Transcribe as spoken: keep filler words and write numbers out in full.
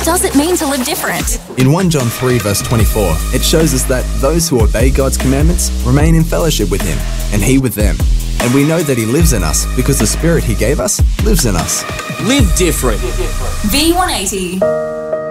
does it mean to live different? In First John three verse twenty-four, it shows us that those who obey God's commandments remain in fellowship with Him, and He with them. And we know that He lives in us because the Spirit He gave us lives in us. Live different. V one eighty.